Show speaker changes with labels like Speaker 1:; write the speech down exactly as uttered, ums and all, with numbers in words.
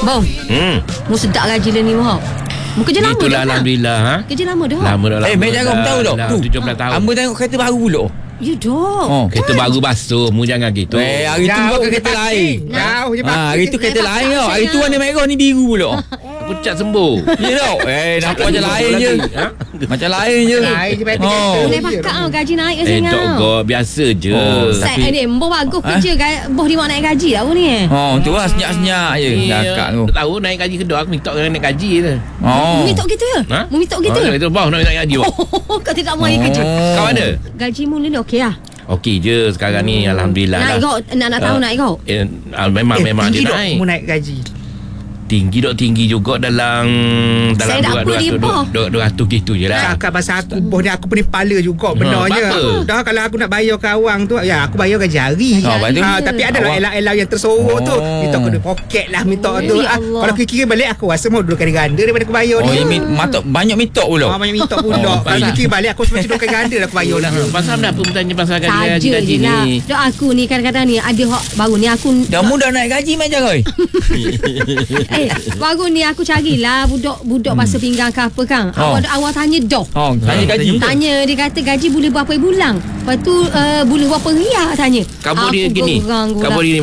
Speaker 1: Bang.
Speaker 2: Hmm.
Speaker 1: Mu sedap gaji lah ni Wahab. Mu kerja lama
Speaker 2: Itulah
Speaker 1: dah.
Speaker 2: Alhamdulillah ha?
Speaker 1: Kerja lama dah.
Speaker 2: Lama dah.
Speaker 3: Eh, Mek Jarom tahu tak? Tu.
Speaker 2: tujuh belas tahun.
Speaker 3: Hamba tengok kereta baru pula.
Speaker 1: Ya dah.
Speaker 3: Oh.
Speaker 2: Kereta baru basuh. Mu jangan gitu.
Speaker 3: Eh, hari tu pakai kereta lain.
Speaker 4: Jauh je
Speaker 3: Ha, hari tu kereta
Speaker 1: Eh,
Speaker 3: lain
Speaker 1: pakak
Speaker 3: tau. Hari tu
Speaker 1: saya.
Speaker 3: warna merah ni biru pula.
Speaker 2: Aku cat sembuh.
Speaker 3: Ya tau. Eh, nampak macam lain
Speaker 2: lagi.
Speaker 3: je.
Speaker 2: Ha?
Speaker 3: Macam lain je.
Speaker 4: Lain je betul.
Speaker 3: Oh.
Speaker 1: Boleh pakak tau gaji naik ke
Speaker 2: Eh,
Speaker 1: sangat.
Speaker 2: Tok God, biasa je.
Speaker 3: Oh,
Speaker 1: Saya
Speaker 2: Tapi
Speaker 1: ni boh bagus
Speaker 3: Ha?
Speaker 1: kerja ga- boh di mana naik gaji tak ni eh.
Speaker 3: Oh, tu lah senyap-senyap je. Cakap tu.
Speaker 2: tak tahu naik gaji kedua aku minta orang naik gaji je.
Speaker 3: Oh.
Speaker 1: Mu minta gitu ya?
Speaker 2: Ha?
Speaker 1: Mu minta gitu
Speaker 2: Ha,
Speaker 1: ya?
Speaker 2: itu bawah nak naik gaji bawah.
Speaker 1: Oh, kau tidak mau kerja.
Speaker 3: Oh.
Speaker 2: Kau ada?
Speaker 1: Gaji mu ni okey lah.
Speaker 2: Okey je sekarang ni alhamdulillah
Speaker 1: Naik
Speaker 2: lah.
Speaker 1: kau nak nak tahu
Speaker 2: Ah.
Speaker 1: naik kau.
Speaker 2: Eh, ah, memang
Speaker 4: Eh,
Speaker 2: memang
Speaker 4: tinggi
Speaker 2: dia
Speaker 4: dok
Speaker 2: naik.
Speaker 4: mu naik gaji.
Speaker 2: Tinggi dok tinggi juga dalam dalam
Speaker 1: Saya tak apa ni, Boh.
Speaker 2: dua ratus gitu je lah.
Speaker 4: Cakap pasal aku Boh ni aku pening kepala juga benarnya.
Speaker 2: apa?
Speaker 4: Dah kalau aku nak bayar ke awang tu, ya aku bayar gaji hari.
Speaker 3: Oh, lepas tu?
Speaker 4: Ha, tapi ada lah
Speaker 3: Awak-
Speaker 4: elau-elau yang tersorok tu.
Speaker 3: Oh.
Speaker 4: Minta kena poket lah minta tu.
Speaker 1: Ya
Speaker 4: Ah,
Speaker 1: Allah.
Speaker 4: kalau fikir balik aku rasa mau dua kali ganda daripada aku bayar
Speaker 3: Oh,
Speaker 4: ni.
Speaker 3: ini mit- matok banyak mitok
Speaker 4: Ah,
Speaker 3: pula.
Speaker 4: banyak minta pula.
Speaker 3: Oh,
Speaker 4: Kalau
Speaker 2: baik.
Speaker 4: fikir balik aku semestinya dua kali ganda dah aku bayar lah.
Speaker 2: Pasal apa bertanya pasal gaji
Speaker 1: Saja
Speaker 2: gaji, gaji
Speaker 1: je
Speaker 2: ni?
Speaker 1: lah. Dok aku ni kadang-kadang ni ada hak baru ni aku
Speaker 3: Dah mudah naik gaji Mek Jarom.
Speaker 1: eh baru ni aku carilah budak-budak basuh pinggang ke apa kan.
Speaker 3: Oh.
Speaker 1: Awak awak tanya dah.
Speaker 3: Oh, tanya gaji.
Speaker 1: Tanya dia kata gaji boleh berapa bulan. Lepas tu uh, boleh berapa riak tanya.
Speaker 2: Kabur dia
Speaker 1: Aku
Speaker 2: gini.
Speaker 1: gerang-gerang.
Speaker 2: Kabur dia